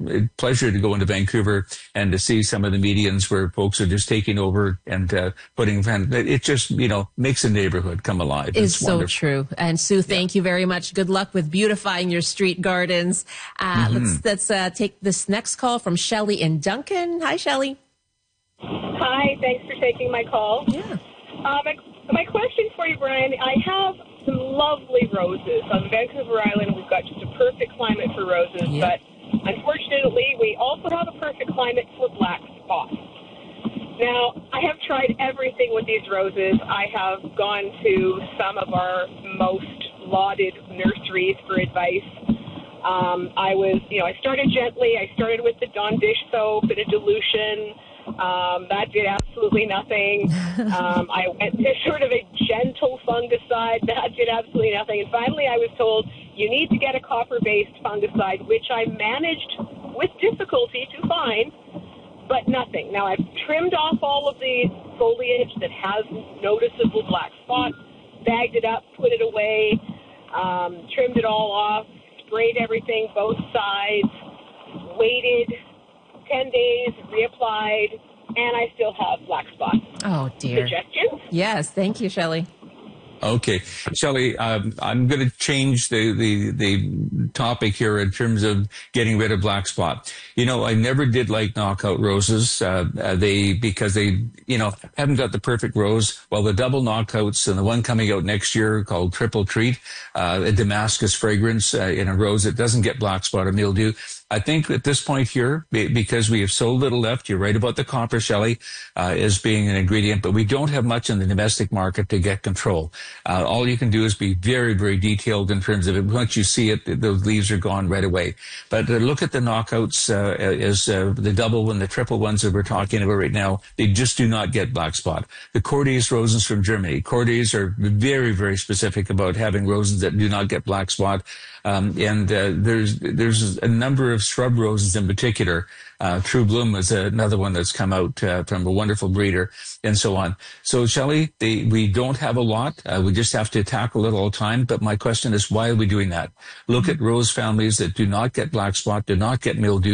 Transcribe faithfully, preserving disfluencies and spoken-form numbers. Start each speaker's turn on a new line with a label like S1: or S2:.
S1: a pleasure to go into Vancouver and to see some of the medians where folks are just taking over and uh, putting, it just, you know, makes a neighborhood come alive.
S2: It's,
S1: it's
S2: so
S1: wonderful.
S2: true. And Sue, thank yeah. you very much. Good luck with beautifying your street gardens. Uh, mm-hmm. Let's, let's uh, take this next call from Shelley in Duncan. Hi, Shelley.
S3: Hi, thanks for taking my call.
S2: Yeah.
S3: Uh, my, my question for you, Brian, I have some lovely roses. On Vancouver Island, we've got just a perfect climate for roses,
S2: yeah.
S3: but unfortunately, we also have a perfect climate for black spots. Now, I have tried everything with these roses. I have gone to some of our most lauded nurseries for advice. Um, I was, you know, I started gently. I started with the Dawn dish soap and a dilution. Um, that did absolutely nothing. Um, I went to sort of a gentle fungicide. That did absolutely nothing. And finally, I was told you need to get a copper-based fungicide, which I managed with difficulty to find, but nothing. Now, I've trimmed off all of the foliage that has noticeable black spots, bagged it up, put it away, um, trimmed it all off, sprayed everything, both sides, waited ten days, reapplied, and I still have black spots.
S2: Oh, dear.
S3: Suggestions?
S2: Yes, thank you, Shelley.
S1: Okay. Shelley, um, I'm going to change the, the, the topic here in terms of getting rid of black spot. You know, I never did like knockout roses. Uh, they, because they, you know, haven't got the perfect rose. Well, the double knockouts and the one coming out next year called Triple Treat, uh, a Damascus fragrance uh, in a rose that doesn't get black spot or mildew. I think at this point here, because we have so little left, you're right about the copper, Shelley, uh, as being an ingredient, but we don't have much in the domestic market to get control. Uh, all you can do is be very, very detailed in terms of it. Once you see it, those leaves are gone right away. But uh, look at the knockouts uh, as uh, the double and the triple ones that we're talking about right now. They just do not get black spot. The Cordes roses from Germany. Cordes are very, very specific about having roses that do not get black spot. Um, and uh, there's there's a number of shrub roses in particular. Uh, True Bloom is another one that's come out uh, from a wonderful breeder, and so on. So, Shelley, they, we don't have a lot. Uh, we just have to tackle it all the time. But my question is, why are we doing that? Look at rose families that do not get black spot, do not get mildew.